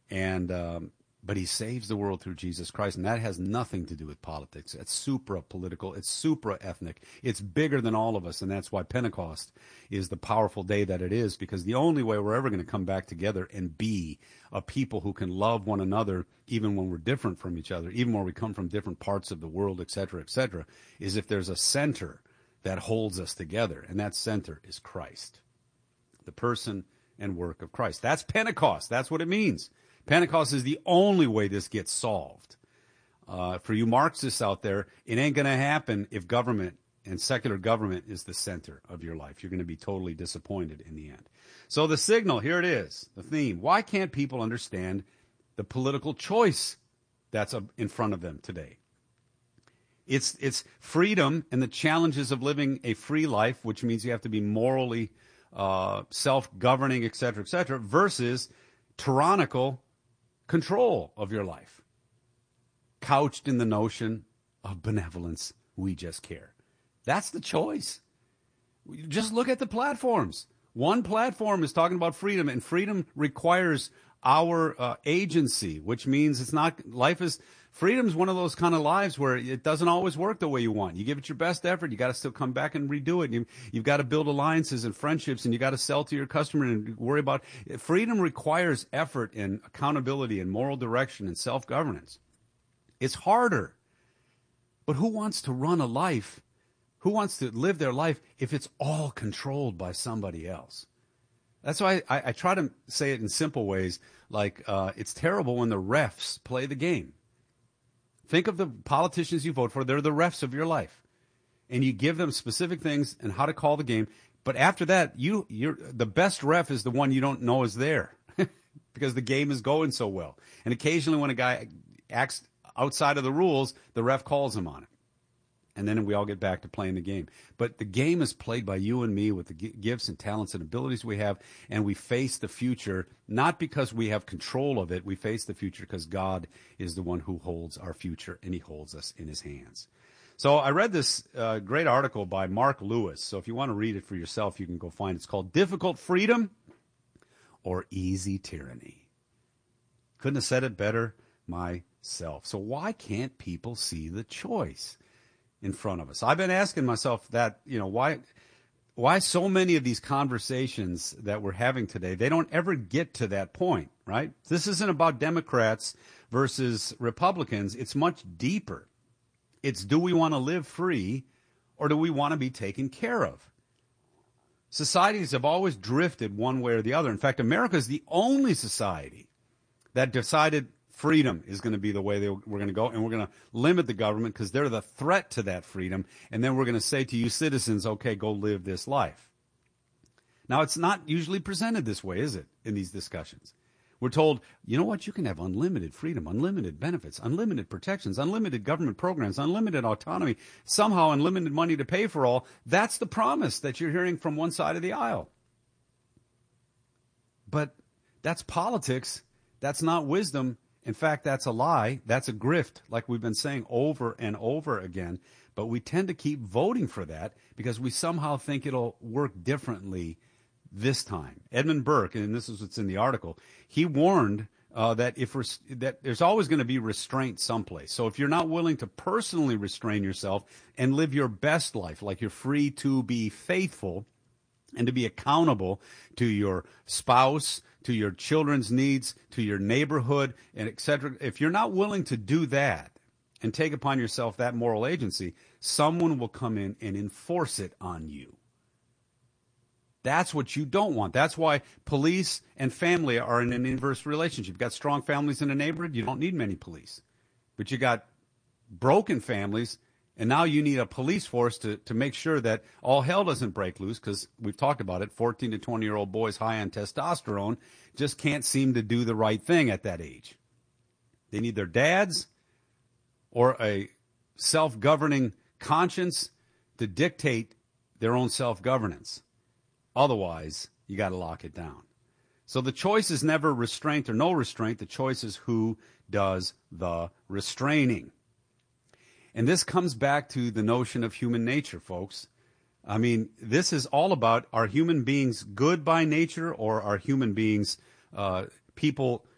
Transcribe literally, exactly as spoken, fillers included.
And um, but he saves the world through Jesus Christ, and that has nothing to do with politics. It's supra-political. It's supra-ethnic. It's bigger than all of us, and that's why Pentecost is the powerful day that it is, because the only way we're ever going to come back together and be a people who can love one another even when we're different from each other, even when we come from different parts of the world, et cetera, et cetera, is if there's a center that holds us together, and that center is Christ, the person and work of Christ. That's Pentecost. That's what it means. Pentecost is the only way this gets solved. Uh, for you Marxists out there, it ain't going to happen if government and secular government is the center of your life. You're going to be totally disappointed in the end. So the signal, here it is, the theme. Why can't people understand the political choice that's in front of them today? It's, it's freedom and the challenges of living a free life, which means you have to be morally uh, self-governing, et cetera, et cetera, versus tyrannical control of your life, couched in the notion of benevolence. We just care. That's the choice. Just look at the platforms. One platform is talking about freedom, and freedom requires our uh, agency, which means it's not, life is, freedom is one of those kind of lives where it doesn't always work the way you want. You give it your best effort, you got to still come back and redo it. You, you've got to build alliances and friendships, and you got to sell to your customer and worry about, freedom requires effort and accountability and moral direction and self-governance. It's harder. But who wants to run a life? Who wants to live their life if it's all controlled by somebody else? That's why I, I try to say it in simple ways, like uh, it's terrible when the refs play the game. Think of the politicians you vote for. They're the refs of your life. And you give them specific things and how to call the game. But after that, you, you're, the best ref is the one you don't know is there because the game is going so well. And occasionally when a guy acts outside of the rules, the ref calls him on it. And then we all get back to playing the game. But the game is played by you and me with the gifts and talents and abilities we have, and we face the future not because we have control of it. We face the future because God is the one who holds our future, and he holds us in his hands. So I read this uh, great article by Mark Lewis. So if you want to read it for yourself, you can go find it. It's called Difficult Freedom or Easy Tyranny. Couldn't have said it better myself. So why can't people see the choice in front of us? I've been asking myself that, you know, why why so many of these conversations that we're having today, they don't ever get to that point, right? This isn't about Democrats versus Republicans. It's much deeper. It's, do we want to live free or do we want to be taken care of? Societies have always drifted one way or the other. In fact, America is the only society that decided freedom is going to be the way they, we're going to go, and we're going to limit the government because they're the threat to that freedom, and then we're going to say to you citizens, okay, go live this life. Now, it's not usually presented this way, is it, in these discussions? We're told, you know what, you can have unlimited freedom, unlimited benefits, unlimited protections, unlimited government programs, unlimited autonomy, somehow unlimited money to pay for all. That's the promise that you're hearing from one side of the aisle. But that's politics. That's not wisdom. In fact, that's a lie. That's a grift, like we've been saying over and over again. But we tend to keep voting for that because we somehow think it'll work differently this time. Edmund Burke, and this is what's in the article, he warned uh, that if res- that there's always going to be restraint someplace. So if you're not willing to personally restrain yourself and live your best life, like you're free to be faithful and to be accountable to your spouse, to your children's needs, to your neighborhood, and et cetera. If you're not willing to do that and take upon yourself that moral agency, someone will come in and enforce it on you. That's what you don't want. That's why police and family are in an inverse relationship. You've got strong families in a neighborhood, you don't need many police. But you got broken families, and now you need a police force to, to make sure that all hell doesn't break loose, because we've talked about it, fourteen to twenty-year-old boys high on testosterone just can't seem to do the right thing at that age. They need their dads or a self-governing conscience to dictate their own self-governance. Otherwise, you got to lock it down. So the choice is never restraint or no restraint. The choice is who does the restraining. And this comes back to the notion of human nature, folks. I mean, this is all about, are human beings good by nature, or are human beings uh, people